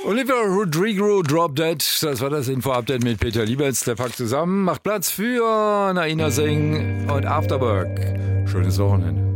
Olivia Rodrigo, Drop Dead. Das war das Info-Update mit Peter Liebertz. Der packt zusammen, macht Platz für Naina Singh und Afterwork. Schönes Wochenende.